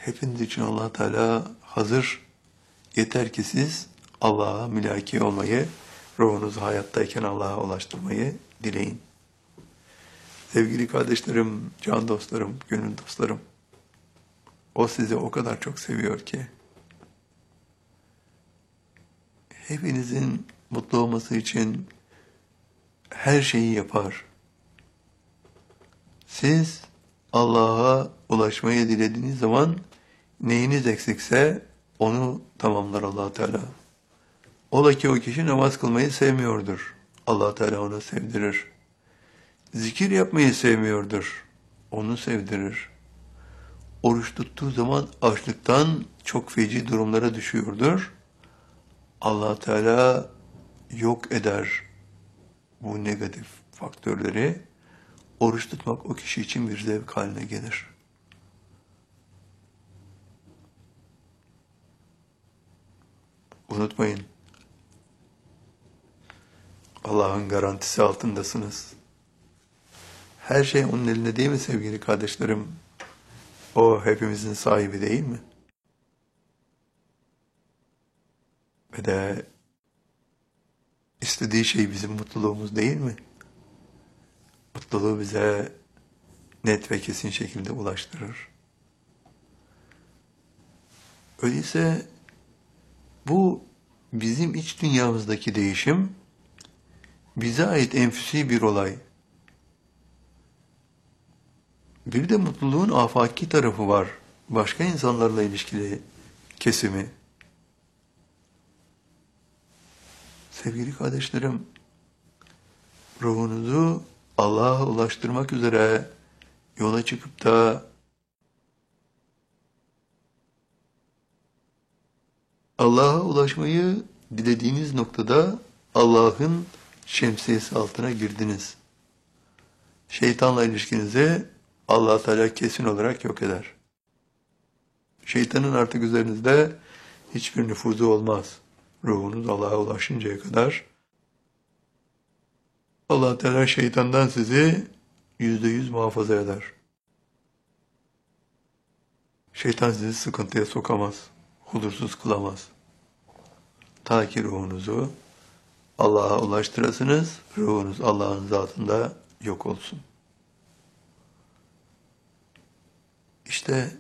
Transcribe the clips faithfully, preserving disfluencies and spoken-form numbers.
Hepiniz için Allah Teala hazır. Yeter ki siz Allah'a mülaki olmayı, ruhunuzu hayattayken Allah'a ulaştırmayı dileyin. Sevgili kardeşlerim, can dostlarım, gönül dostlarım, o sizi o kadar çok seviyor ki, hepinizin mutlu olması için her şeyi yapar. Siz Allah'a ulaşmayı dilediğiniz zaman neyiniz eksikse onu tamamlar Allah Teala. Ola ki o kişi namaz kılmayı sevmiyordur. Allah Teala onu sevdirir. Zikir yapmayı sevmiyordur. Onu sevdirir. Oruç tuttuğu zaman açlıktan çok feci durumlara düşüyordur. Allah Teala yok eder bu negatif faktörleri. Oruç tutmak o kişi için bir zevk haline gelir. Unutmayın. Allah'ın garantisi altındasınız. Her şey onun elinde değil mi sevgili kardeşlerim? O hepimizin sahibi değil mi? Ve de istediği şey bizim mutluluğumuz değil mi? Mutluluğu bize net ve kesin şekilde ulaştırır. Öyleyse bu bizim iç dünyamızdaki değişim bize ait enfüsi bir olay. Bir de mutluluğun afaki tarafı var. Başka insanlarla ilişkili kesimi. Sevgili kardeşlerim, ruhunuzu Allah'a ulaştırmak üzere yola çıkıp da Allah'a ulaşmayı dilediğiniz noktada Allah'ın şemsiyesi altına girdiniz. Şeytanla ilişkinizi Allah Teala kesin olarak yok eder. Şeytanın artık üzerinizde hiçbir nüfuzu olmaz. Ruhunuz Allah'a ulaşıncaya kadar Allah Teala şeytandan sizi yüzde yüz muhafaza eder. Şeytan sizi sıkıntıya sokamaz, huzursuz kılamaz. Ta ki ruhunuzu Allah'a ulaştırasınız, ruhunuz Allah'ın zatında yok olsun. İşte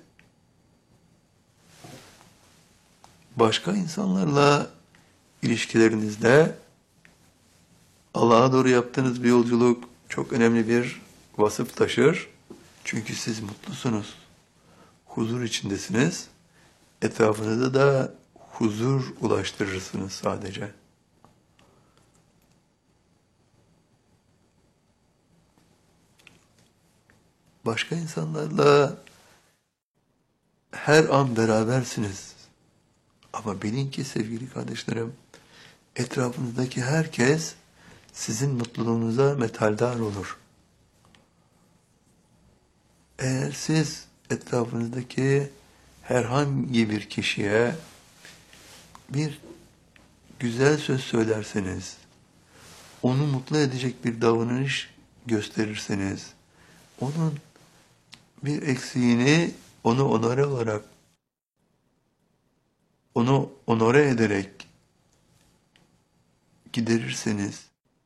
başka insanlarla ilişkilerinizde Allah'a doğru yaptığınız bir yolculuk çok önemli bir vasıf taşır. Çünkü siz mutlusunuz, huzur içindesiniz. Etrafınıza da huzur ulaştırırsınız sadece. Başka insanlarla her an berabersiniz. Ama bilin ki sevgili kardeşlerim, etrafınızdaki herkes sizin mutluluğunuza methaldar olur. Eğer siz etrafınızdaki herhangi bir kişiye bir güzel söz söylerseniz, onu mutlu edecek bir davranış gösterirseniz, onun bir eksiğini onu onore olarak, onu onore ederek giderirseniz,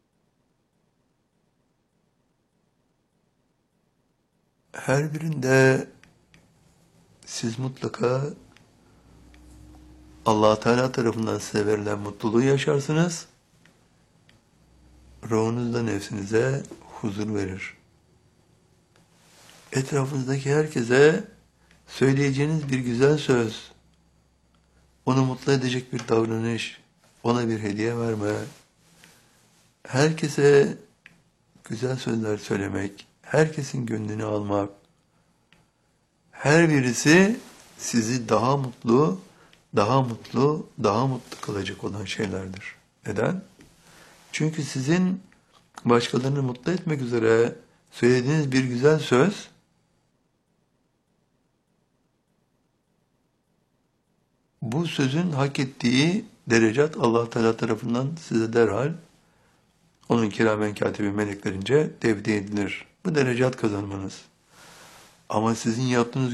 her birinde siz mutlaka Allah Teala tarafından size verilen mutluluğu yaşarsınız. Ruhunuz da nefsinize huzur verir. Etrafınızdaki herkese söyleyeceğiniz bir güzel söz, onu mutlu edecek bir davranış, ona bir hediye verme, herkese güzel sözler söylemek, herkesin gönlünü almak, her birisi sizi daha mutlu, daha mutlu, daha mutlu kılacak olan şeylerdir. Neden? Çünkü sizin başkalarını mutlu etmek üzere söylediğiniz bir güzel söz, bu sözün hak ettiği derecat Allah Teala tarafından size derhal onun kiramen katibi meleklerince tevdi edilir. Bu derecat kazanmanız. Ama sizin yaptığınız